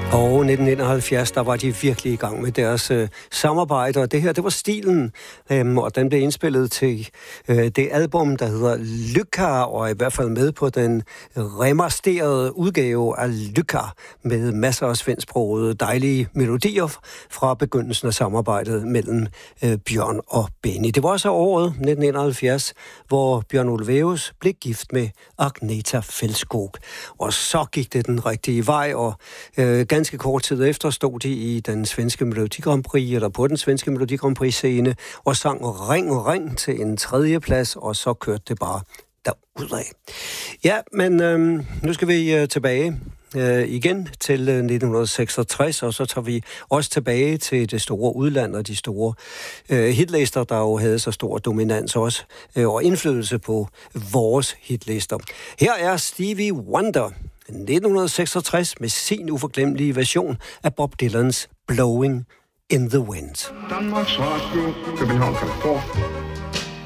Og 1971, der var de virkelig i gang med deres samarbejde, og det her, det var stilen, og den blev indspillet til det album, der hedder Lycka, og i hvert fald med på den remasterede udgave af Lycka, med masser af svensksprogede dejlige melodier fra begyndelsen af samarbejdet mellem Bjørn og Benny. Det var så året 1971, hvor Bjørn Ulvaeus blev gift med Agneta Fältskog, og så gik det den rigtige vej, og ganske kort tid efter stod de i den svenske Melodi Grand Prix, eller på den svenske Melodi Grand Prix scene, og sang Ring til en 3. plads, og så kørte det bare derudad. Ja, men nu skal vi tilbage igen til 1966, og så tager vi også tilbage til det store udland og de store hitlister, der jo havde så stor dominans også, og indflydelse på vores hitlister. Her er Stevie Wonder 1966 med sin uforglemmelige version af Bob Dylans Blowing in the Wind. Danmarks Radio, København, Californien.